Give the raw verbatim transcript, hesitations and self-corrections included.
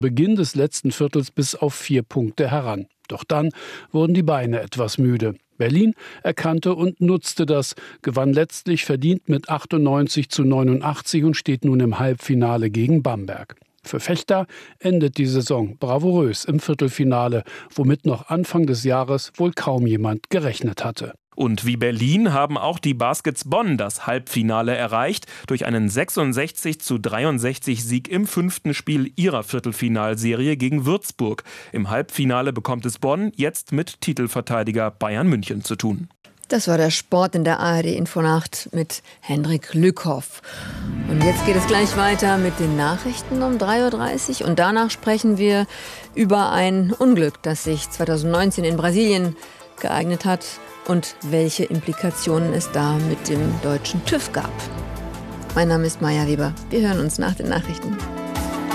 Beginn des letzten Viertels bis auf vier Punkte heran. Doch dann wurden die Beine etwas müde. Berlin erkannte und nutzte das, gewann letztlich verdient mit achtundneunzig zu neunundachtzig und steht nun im Halbfinale gegen Bamberg. Für Fechter endet die Saison bravourös im Viertelfinale, womit noch Anfang des Jahres wohl kaum jemand gerechnet hatte. Und wie Berlin haben auch die Baskets Bonn das Halbfinale erreicht, durch einen sechsundsechzig zu dreiundsechzig Sieg im fünften Spiel ihrer Viertelfinalserie gegen Würzburg. Im Halbfinale bekommt es Bonn jetzt mit Titelverteidiger Bayern München zu tun. Das war der Sport in der A R D-Infonacht mit Hendrik Lückhoff. Und jetzt geht es gleich weiter mit den Nachrichten um drei Uhr dreißig. Und danach sprechen wir über ein Unglück, das sich zweitausendneunzehn in Brasilien geeignet hat und welche Implikationen es da mit dem deutschen TÜV gab. Mein Name ist Maja Weber. Wir hören uns nach den Nachrichten.